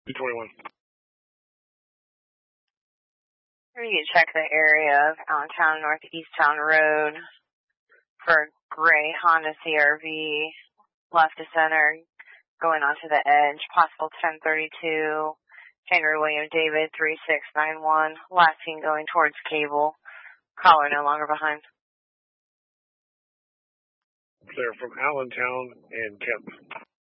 221. You can check the area of Allentown Northeast Town Road for gray Honda CRV, left to center, going onto the edge, possible 1032, Henry William David 3691, last seen going towards Cable, caller no longer behind. Clear from Allentown and Kemp.